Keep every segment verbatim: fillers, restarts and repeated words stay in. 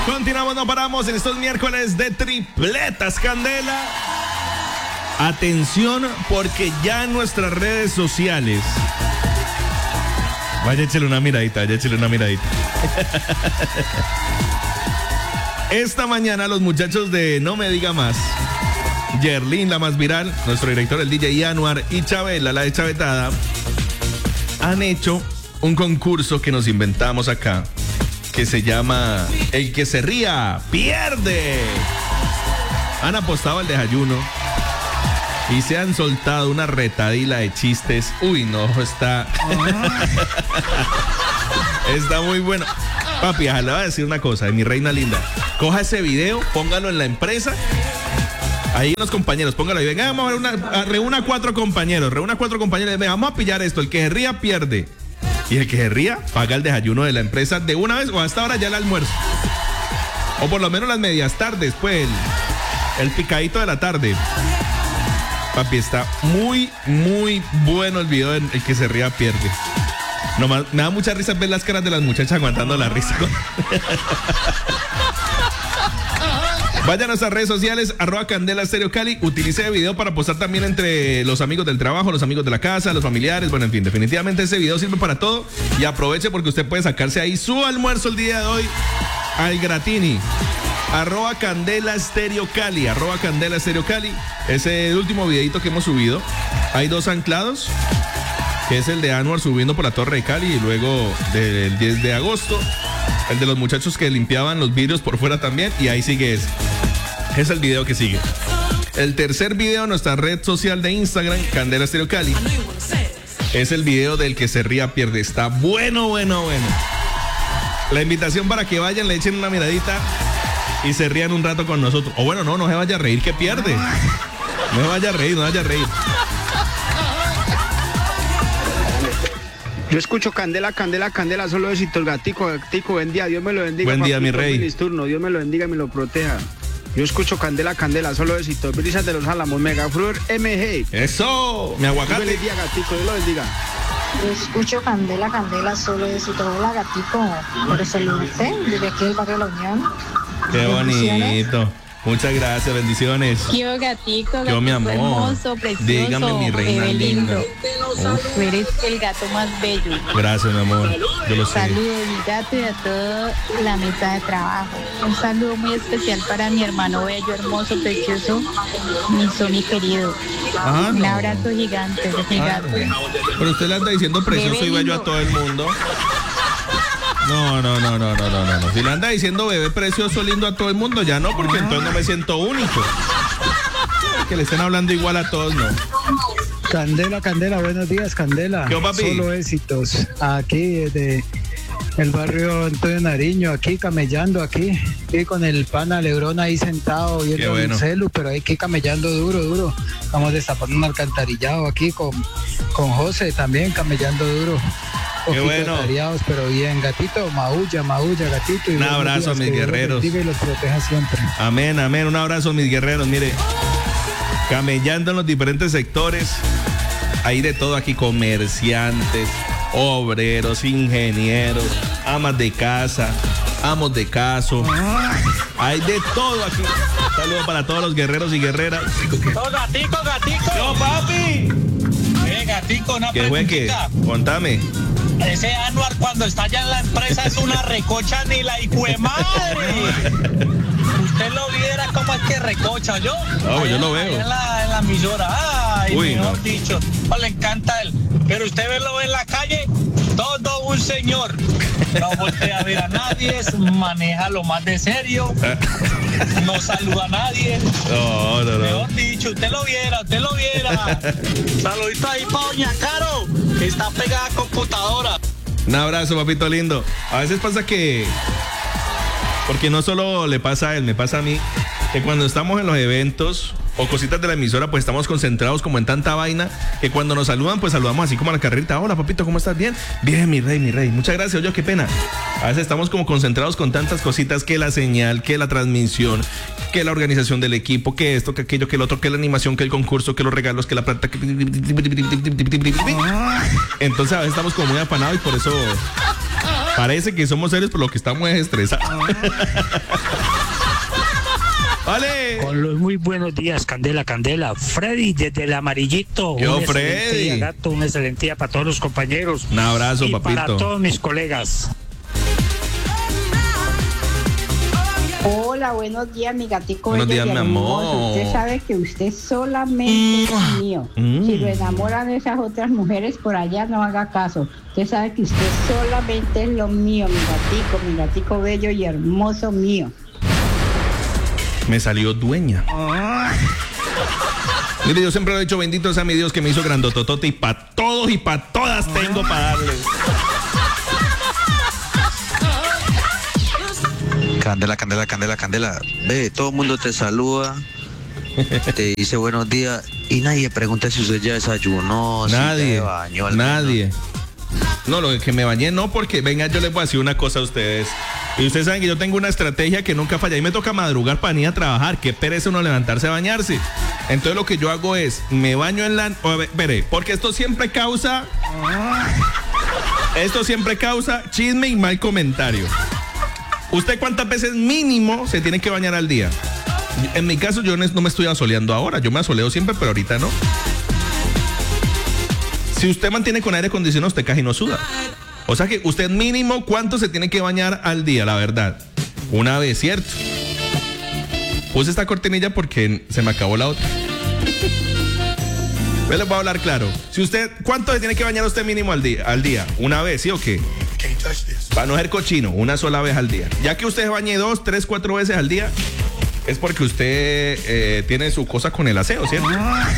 Continuamos, no paramos en estos miércoles de tripletas candela. Atención, porque ya en nuestras redes sociales. Vaya, échale una miradita, vaya, échale una miradita. Esta mañana los muchachos de No Me Diga Más, Yerlin, la más viral, nuestro director, el D J Anuar, y Chabela, la de Chavetada, han hecho un concurso que nos inventamos acá, que se llama El que se ría, pierde. Han apostado al desayuno y se han soltado una retadila de chistes. Uy, no, está... está muy bueno. Papi, le voy a decir una cosa, mi reina linda. Coja ese video, póngalo en la empresa. Ahí los compañeros, póngalo ahí. Venga, vamos a ver una, a, reúna cuatro compañeros, reúna cuatro compañeros. Venga, vamos a pillar esto. El que se ría, pierde. Y el que se ría, paga el desayuno de la empresa de una vez o hasta ahora ya el almuerzo. O por lo menos las medias tardes, pues el, el picadito de la tarde. Papi, está muy, muy bueno el video en El que se ría, pierde. Nomás, me da mucha risa ver las caras de las muchachas aguantando la risa. Vaya a nuestras redes sociales, arroba Candela Estéreo Cali. Utilice el video para postar también entre los amigos del trabajo, los amigos de la casa, los familiares. Bueno, en fin, definitivamente ese video sirve para todo. Y aproveche porque usted puede sacarse ahí su almuerzo el día de hoy al Gratini. Arroba Candela Estéreo Cali, arroba Candela Estéreo Cali. Ese es el último videito que hemos subido. Hay dos anclados, que es el de Anuar subiendo por la Torre de Cali y luego del diez de agosto. El de los muchachos que limpiaban los vidrios por fuera también. Y ahí sigue ese. Es el video que sigue. El tercer video en nuestra red social de Instagram, Candela Estéreo Cali, es el video del que se ría, pierde. Está bueno, bueno, bueno. La invitación para que vayan, le echen una miradita y se rían un rato con nosotros. O bueno, no, no se vaya a reír, que pierde. No se vaya a reír, no vaya a reír. Yo escucho Candela, Candela, Candela, solo éxito, el gatico, gatico, buen día, Dios me lo bendiga. Buen día, mi rey. Feliz turno, Dios me lo bendiga y me lo proteja. Yo escucho Candela, Candela, solo éxito, brisas de los álamos, Mega Flor M G. Eso, mi aguacate. Dios bendiga, gatico, Dios lo bendiga. Yo escucho Candela, Candela, solo éxito. Hola, gatico, por eso lo usted, desde aquí del barrio La Unión. Qué bonito. Muchas gracias, bendiciones. Yo, gatico, gatico Yo, mi amor. hermoso, precioso, dígame, mi reina bebé lindo. linda. Tú eres el gato más bello. Gracias, mi amor. Yo lo sé. Saludos, mi gato, y a toda la mesa de trabajo. Un saludo muy especial para mi hermano bello, hermoso, precioso, mi Sony querido. Ah, Un no. abrazo gigante de mi Ah, gato. no. Pero usted le anda diciendo precioso y bello a todo el mundo. No, no, no, no, no, no, no. Si le anda diciendo bebé precioso, lindo a todo el mundo, ya no, porque entonces no me siento único. Que le estén hablando igual a todos, no. Candela, Candela, buenos días, Candela. ¿Qué, papi? Solo éxitos. Aquí desde el barrio Antonio Nariño, aquí camellando, aquí, aquí con el pana Lebrón ahí sentado viendo Qué bueno. el celu, pero hay que camellando duro, duro. Vamos destapando un alcantarillado aquí con, con José también camellando duro. Qué bueno. Tareados, pero bien, gatito, maulla, maulla, gatito. Y Un abrazo a mis guerreros. Y los proteja siempre. Amén, amén. Un abrazo, mis guerreros. Mire, camellando en los diferentes sectores. Hay de todo aquí, comerciantes, obreros, ingenieros, amas de casa, amos de caso. Hay de todo aquí. Saludos para todos los guerreros y guerreras. ¡Oh, gatico, gatico! ¡Yo, papi! Eh, gatico, una ¿Qué fue que? preguntita. Contame. Ese Anuar cuando está allá en la empresa es una recocha ni la hijo de madre. Usted lo viera cómo es que recocha, ¿yo? No, Allá- yo lo veo. allá En la, en la emisora. Ay, Uy, mejor no. dicho. Oh, le encanta él. Pero usted verlo en la calle, todo un señor. No voltea a ver a nadie, maneja lo más de serio, no saluda a nadie. No, no, no. Mejor dicho, usted lo viera, usted lo viera. Saludito ahí para doña Caro, que está pegada a computadora. Un abrazo, papito lindo. A veces pasa que, porque no solo le pasa a él, me pasa a mí, que cuando estamos en los eventos o cositas de la emisora, pues estamos concentrados como en tanta vaina, que cuando nos saludan, pues saludamos así como a la carrerita. Hola, papito, ¿cómo estás? Bien. Bien, mi rey, mi rey. Muchas gracias. Oye, qué pena. A veces estamos como concentrados con tantas cositas, que la señal, que la transmisión, que la organización del equipo, que esto, que aquello, que el otro, que la animación, que el concurso, que los regalos, que la plata. Que... Entonces a veces estamos como muy afanados y por eso Parece que somos serios, pero lo que estamos es estresados. ¡Vale! Con los muy buenos días, Candela, Candela. Freddy, desde el Amarillito. Yo, un Freddy. excelente día, gato, un excelente día para todos los compañeros. Un abrazo, y papito. para todos mis colegas. Hola, buenos días, mi gatico. Buenos bello días, y mi hermoso. amor. Usted sabe que usted solamente es mío. Mm. Si lo enamoran esas otras mujeres por allá, no haga caso. Usted sabe que usted solamente es lo mío, mi gatico, mi gatico bello y hermoso mío. Me salió dueña. Mire, yo siempre lo he dicho, bendito sea mi Dios que me hizo grandototote y para todos y para todas tengo para darles. Candela, Candela, Candela, Candela. Ve, todo el mundo te saluda, te dice buenos días y nadie pregunta si usted ya desayunó, Nadie, si ya se bañó al nadie. No, lo que me bañé no, porque venga, yo les voy a decir una cosa a ustedes. Y ustedes saben que yo tengo una estrategia que nunca falla. Y me toca madrugar para ir a trabajar. Qué pereza uno levantarse a bañarse. Entonces lo que yo hago es, me baño en la... A ver, veré, porque esto siempre causa... Esto siempre causa chisme y mal comentario. ¿Usted cuántas veces mínimo se tiene que bañar al día? En mi caso yo no me estoy asoleando ahora. Yo me asoleo siempre, pero ahorita no. Si usted mantiene con aire acondicionado, usted casi no suda. O sea que usted mínimo, ¿cuánto se tiene que bañar al día, la verdad? Una vez, ¿cierto? Puse esta cortinilla porque se me acabó la otra. Yo les voy a hablar claro. Si usted, ¿cuánto se tiene que bañar usted mínimo al día? Al día, una vez, ¿sí o qué? Para no ser cochino, una sola vez al día. Ya que usted se bañe dos, tres, cuatro veces al día, es porque usted eh, tiene su cosa con el aseo, ¿cierto?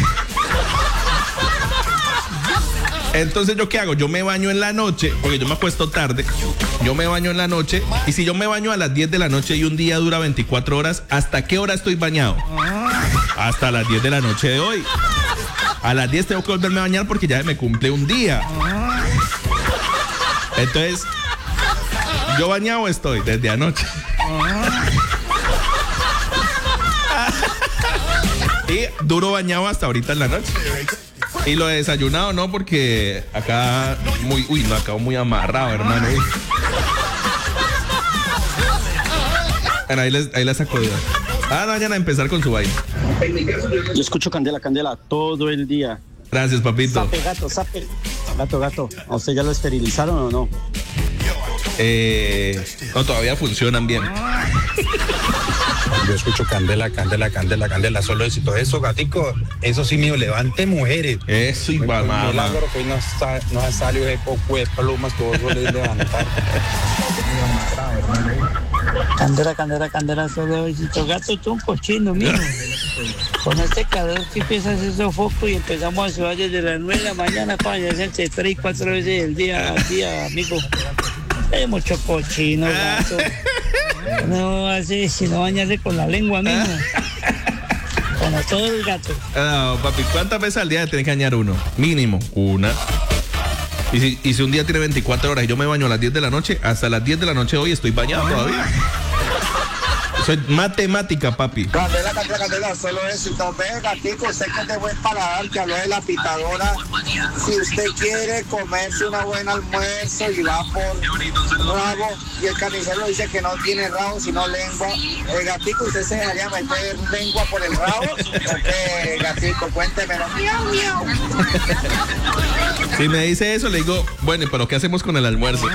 Entonces, ¿yo qué hago? Yo me baño en la noche, porque yo me acuesto tarde. Yo me baño en la noche. Y si yo me baño a las diez de la noche y un día dura veinticuatro horas, ¿hasta qué hora estoy bañado? Hasta las diez de la noche de hoy. A las diez tengo que volverme a bañar porque ya me cumple un día. Entonces, yo bañado estoy desde anoche. Y duro bañado hasta ahorita en la noche. Y lo de desayunado no, porque acá muy, uy, no, acabo muy amarrado, hermano. Bueno, ahí les, ahí les saco de... Ah, no, vayan a empezar con su baile. Yo escucho Candela, Candela todo el día. Gracias, papito. Sape, gato, sape. Gato, gato. ¿A usted ya lo esterilizaron o no? Eh, no, todavía funcionan bien. Yo escucho Candela, Candela, Candela, Candela, solo eso y todo eso, gatico. Eso sí, mío, levante mujeres. Eso igual, mamá. Un milagro que hoy nos, sa- nos ha salido de poco de plumas que vos podés levantar. Candela, Candela, Candela, solo besito. Gato, tú un cochino, mijo. Con este calor que empieza a hacer sofoco y empezamos a sudar desde las nueve de la mañana para allá entre tres y cuatro veces el día al día, amigo. Hay mucho cochino, gato. No así, sino bañarse con la lengua, mijo. Con todo el gato. No, papi, ¿cuántas veces al día tiene que bañar uno? Mínimo, una. Y si, y si un día tiene veinticuatro horas y yo me baño a las diez de la noche, hasta las diez de la noche hoy estoy bañado todavía. Soy matemática, papi. Candela, Candela, Candela, solo éxito. Ve, gatico, usted que es de buen paladar, que habló de la pitadora. Si usted quiere comerse una buena almuerzo y va por rabo, y el carnicero dice que no tiene rabo, sino lengua, el gatico, ¿usted se dejaría meter lengua por el rabo? Ok, gatico, cuéntemelo. Miau, miau. Si me dice eso, le digo, bueno, pero ¿qué hacemos con el almuerzo?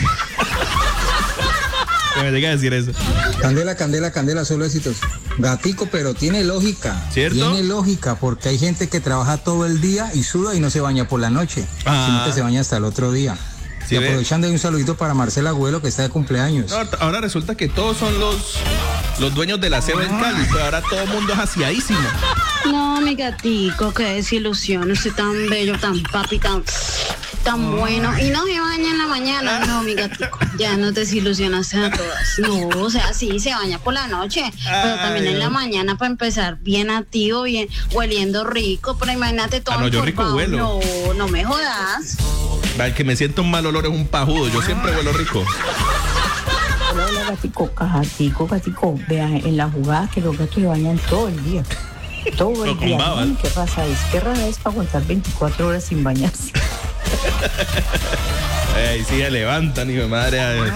Que me llega a decir eso. Candela, Candela, Candela, solo éxitos. Gatico, pero tiene lógica. ¿Cierto? Tiene lógica, porque hay gente que trabaja todo el día y suda y no se baña por la noche, Ah. sino que se baña hasta el otro día. ¿Sí y ve? aprovechando un saludito para Marcela Agüelo, que está de cumpleaños. No, ahora resulta que todos son los, los dueños del aseo en Cali, pero ahora todo el mundo es aseadísimo. No, mi gatico, qué desilusión. Usted tan bello, tan papi, tan, tan bueno. Y no se baña en la mañana. No, mi gatico, ya nos desilusionaste a todas. No, o sea, sí, se baña por la noche, pero también en la mañana para empezar bien activo, bien, hueliendo rico. Pero imagínate todo Ah, no, yo rico encorvado. huelo. No, no me jodas. El que me sienta un mal olor es un pajudo. Yo siempre huelo rico. Hola, hola, gatico, gatico, gatico. Vean, en la jugada que los gatos se bañan todo el día. Todo el No, con día. babas. ¿Qué raza es? ¿Qué raza es para aguantar veinticuatro horas sin bañarse? Ey, sí, se levantan, hijo de madre.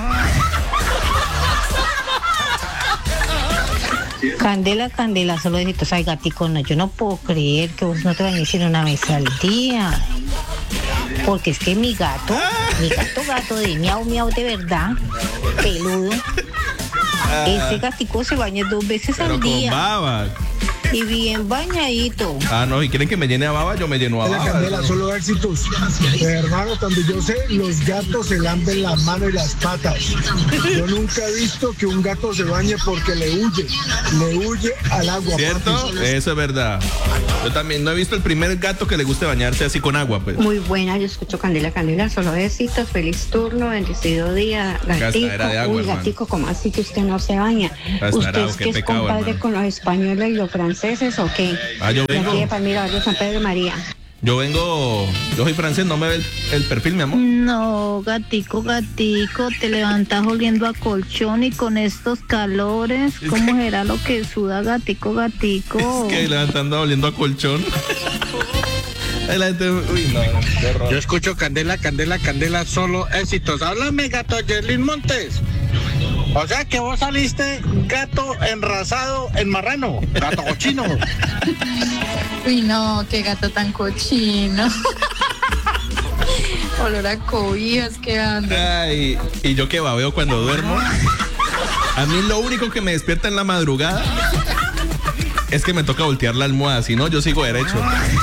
Candela, Candela, solo besitos. Ay, gatico, no, yo no puedo creer que vos no te bañes en una vez al día. Porque es que mi gato, mi gato, gato de miau, miau de verdad, peludo, Ah. ese gatico se baña dos veces Pero al con día. baba. Y bien bañadito. Ah, no, y quieren que me llene a baba, yo me lleno a Candela, baba. Candela, solo éxitos. Eh, hermano, cuando yo sé, los gatos se lamben las manos y las patas. Yo nunca he visto que un gato se bañe porque le huye, le huye al agua. ¿Cierto? papi. Eso es verdad. Yo también no he visto el primer gato que le guste bañarse así con agua, pues. Muy buena, yo escucho Candela, Candela, solo besitos, feliz turno, bendecido día, gatico. Gastadera de agua, Uy, hermano. gatico, ¿cómo así que usted no se baña? Gastadera, ¿Usted es qué que es pecado, compadre hermano. con los españoles y los franceses o qué? Ah, yo De vengo. aquí de Palmira, Barrio San Pedro y María. Yo vengo, yo soy francés, no me ve el, el perfil, mi amor. No, gatico, gatico, te levantas oliendo a colchón y con estos calores, ¿cómo será lo que suda gatico, gatico? Que levantando oliendo a colchón. Ay, la gente- uy, no, qué horror. Yo escucho Candela, Candela, Candela, solo éxitos. Háblame, gato Yerlin Montes. O sea que vos saliste gato enrasado en marrano, gato cochino. Uy, no, qué gato tan cochino. Olor a cobijas que anda. Ay, y yo que babeo cuando duermo. A mí lo único que me despierta en la madrugada es que me toca voltear la almohada, si no, yo sigo derecho.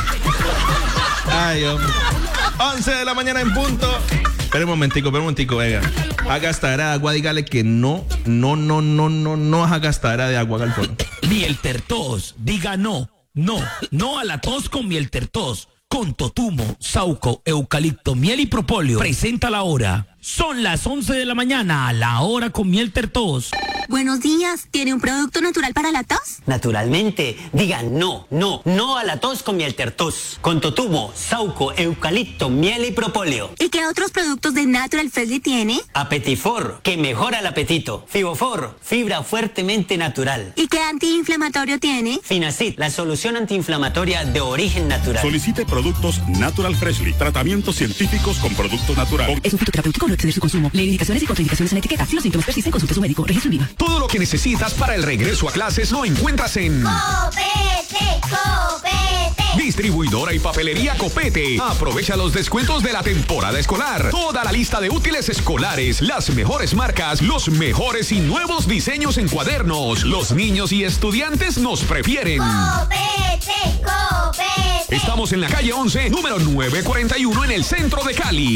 Ay, hombre. once de la mañana en punto. Espera un momentico, espera un momentico, venga. A gastadera de agua, dígale que no, no, no, no, no, no a gastadera de agua, Galfón. Miel Tertos, diga no, no, no a la tos con Miel Tertos. Con totumo, sauco, eucalipto, miel y propóleo. Presenta la hora. Son las once de la mañana, la hora con Miel Tertos. Buenos días, ¿tiene un producto natural para la tos? Naturalmente, digan no, no, no a la tos con Miel Tertos. Con totumo, sauco, eucalipto, miel y propóleo. ¿Y qué otros productos de Natural Freshly tiene? Apetifor, que mejora el apetito. Fibofor, fibra fuertemente natural. ¿Y qué antiinflamatorio tiene? Finacid, la solución antiinflamatoria de origen natural. Solicite productos Natural Freshly, tratamientos científicos con productos naturales. Es un fitoterapéutico, no exceder su consumo. Lee indicaciones y contraindicaciones en la etiqueta. Si los síntomas persisten, consulte a su médico. Registro en Viva. Todo lo que necesitas para el regreso a clases lo encuentras en Copete, Copete. Distribuidora y Papelería Copete. Aprovecha los descuentos de la temporada escolar. Toda la lista de útiles escolares, las mejores marcas, los mejores y nuevos diseños en cuadernos. Los niños y estudiantes nos prefieren. Copete, Copete. Estamos en la calle once, número nueve cuarenta y uno en el centro de Cali.